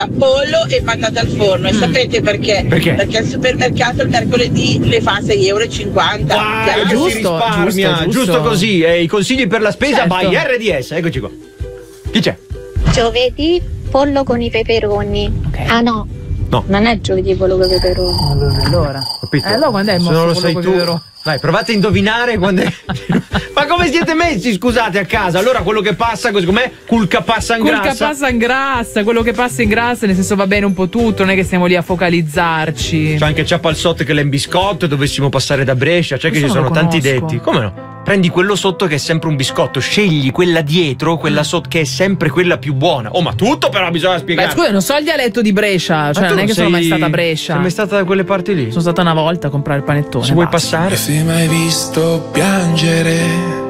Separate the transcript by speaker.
Speaker 1: pollo e patate al forno. E sapete perché?
Speaker 2: Perché?
Speaker 1: Perché al supermercato il mercoledì le fa 6,50 €.
Speaker 2: Giusto, giusto così. I consigli per la spesa by RDS. Eccoci qua. Chi c'è?
Speaker 3: Giovedì pollo con i peperoni.
Speaker 4: Okay.
Speaker 3: Ah no.
Speaker 2: No.
Speaker 3: Non è giovedì pollo con i peperoni.
Speaker 4: Allora.
Speaker 2: Capito?
Speaker 4: Allora quando è il
Speaker 2: Se non lo
Speaker 4: pollo
Speaker 2: sai
Speaker 4: con i
Speaker 2: tu.
Speaker 4: peperoni?
Speaker 2: Dai, provate a indovinare quando è. Ma come siete messi, scusate, a casa? Allora quello che passa, così com'è? Culca passa in grassa.
Speaker 4: Culca passa in grassa, quello che passa in grassa, nel senso va bene un po' tutto, non è che stiamo lì a focalizzarci.
Speaker 2: C'è anche Ciapalsotto che l'è in biscotto, dovessimo passare da Brescia, c'è che ci
Speaker 4: Questo non
Speaker 2: sono
Speaker 4: lo
Speaker 2: tanti
Speaker 4: conosco.
Speaker 2: detti. Come no? Prendi quello sotto che è sempre un biscotto, scegli quella dietro, quella sotto che è sempre quella più buona. Oh, ma tutto però bisogna spiegare.
Speaker 4: Beh, scusa, non so il dialetto di Brescia, cioè
Speaker 2: Ma tu
Speaker 4: non è che sono mai stata a Brescia.
Speaker 2: Sei mai stata da quelle parti lì?
Speaker 4: Sono stata una volta a comprare il panettone.
Speaker 2: Ci vuoi
Speaker 4: basta.
Speaker 2: passare?
Speaker 5: Se mai visto piangere